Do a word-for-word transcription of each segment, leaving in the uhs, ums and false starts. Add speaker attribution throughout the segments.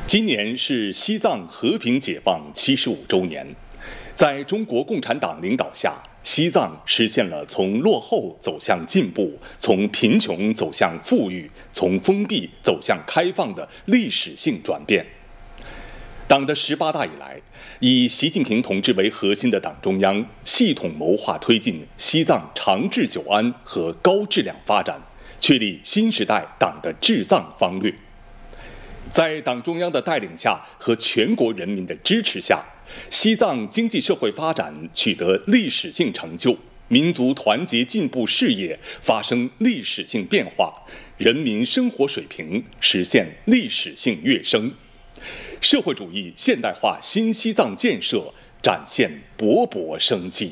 Speaker 1: 今年是西藏和平解放七十五周年，在中国共产党领导下，西藏实现了从落后走向进步、从贫穷走向富裕、从封闭走向开放的历史性转变。党的十八大以来，以习近平同志为核心的党中央系统谋划推进西藏长治久安和高质量发展，确立新时代党的治藏方略。在党中央的带领下和全国人民的支持下，西藏经济社会发展取得历史性成就，民族团结进步事业发生历史性变化，人民生活水平实现历史性跃升，社会主义现代化新西藏建设展现勃勃生机。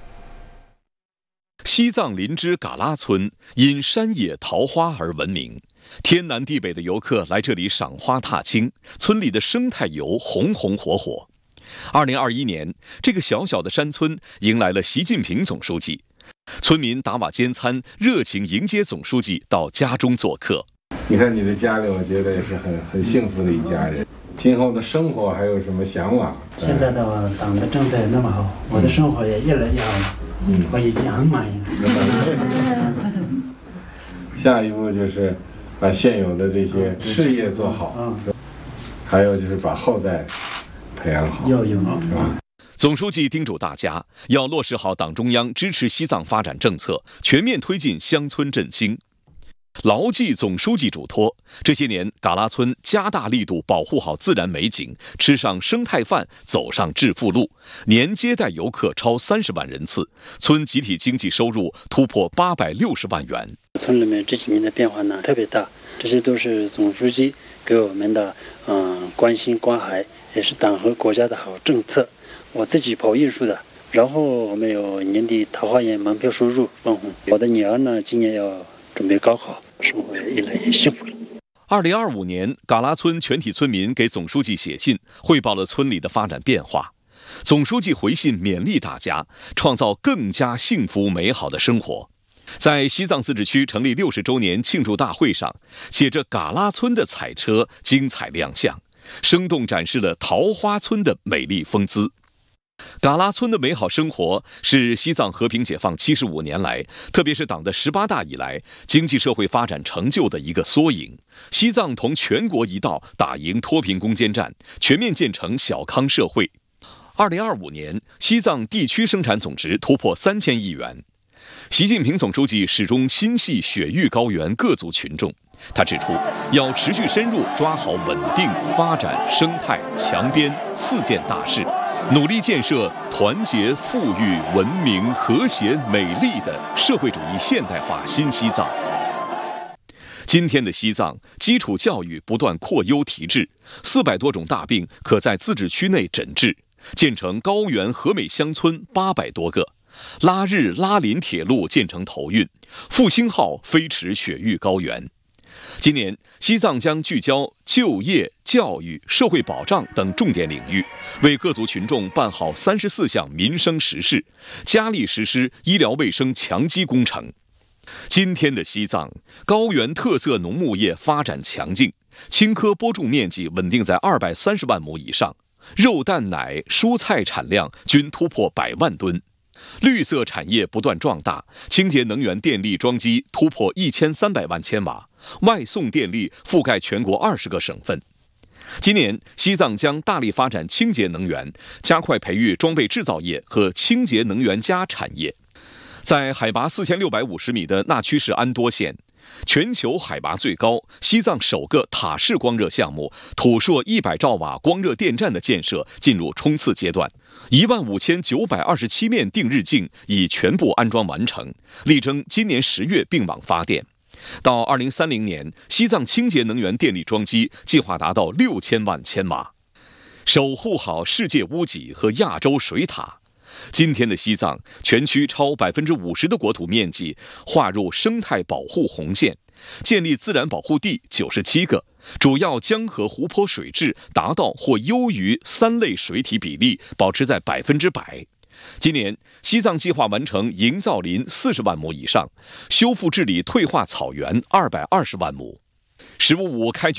Speaker 2: 西藏林芝嘎拉村因山野桃花而闻名，天南地北的游客来这里赏花踏青，村里的生态游红红火火。二零二一年，这个小小的山村迎来了习近平总书记，村民打瓦煎餐，热情迎接总书记到家中做客。
Speaker 3: 你看你的家里，我觉得也是很很幸福的一家人。今后的生活还有什么向往？
Speaker 4: 现在的党的政策那么好，我的生活也越来越好了，嗯，我已经很满意了。
Speaker 3: 下一步就是把现有的这些事业做好，嗯，还有就是把后代培养好，
Speaker 4: 要有
Speaker 3: 是吧？
Speaker 2: 总书记叮嘱大家要落实好党中央支持西藏发展政策，全面推进乡村振兴。牢记总书记嘱托，这些年嘎拉村加大力度保护好自然美景，吃上生态饭，走上致富路，年接待游客超三十万人次，村集体经济收入突破八百六十万元。
Speaker 4: 村里面这几年的变化呢特别大，这些都是总书记给我们的嗯关心关怀，也是党和国家的好政策。我自己跑艺术的，然后我们有年底桃花源门票收入分红。我的女儿呢今年要准备高考，生活越来越幸福了。
Speaker 2: 二零二五年，嘎拉村全体村民给总书记写信，汇报了村里的发展变化。总书记回信勉励大家创造更加幸福美好的生活。在西藏自治区成立六十周年庆祝大会上，写着嘎拉村的彩车精彩亮相，生动展示了桃花村的美丽风姿。嘎拉村的美好生活是西藏和平解放七十五年来，特别是党的十八大以来经济社会发展成就的一个缩影。西藏同全国一道打赢脱贫攻坚战，全面建成小康社会。二零二五年，西藏地区生产总值突破三千亿元。习近平总书记始终心系雪域高原各族群众，他指出，要持续深入抓好稳定、发展、生态、强边四件大事，努力建设团结、富裕、文明、和谐、美丽的社会主义现代化新西藏。今天的西藏，基础教育不断扩优提质，四百多种大病可在自治区内诊治，建成高原和美乡村八百多个。拉日拉林铁路建成投运，复兴号飞驰雪域高原。今年，西藏将聚焦就业、教育、社会保障等重点领域，为各族群众办好三十四项民生实事，加力实施医疗卫生强基工程。今天的西藏，高原特色农牧业发展强劲，青稞播种面积稳定在二百三十万亩以上，肉蛋奶、蔬菜产量均突破百万吨。绿色产业不断壮大，清洁能源电力装机突破一千三百万千瓦，外送电力覆盖全国二十个省份。今年，西藏将大力发展清洁能源，加快培育装备制造业和清洁能源加产业。在海拔四千六百五十米的纳曲市安多县，全球海拔最高、西藏首个塔式光热项目土硕一百兆瓦光热电站的建设进入冲刺阶段，一万五千九百二十七面定日镜已全部安装完成，力争今年十月并网发电。到二零三零年，西藏清洁能源电力装机计划达到六千万千瓦，守护好世界屋脊和亚洲水塔。今天的西藏，全区超百分之五十的国土面积划入生态保护红线，建立自然保护地九十七个，主要江河湖泊水质达到或优于三类水体比例，保持在百分之百。今年，西藏计划完成营造林四十万亩以上，修复治理退化草原二百二十万亩。十五五开局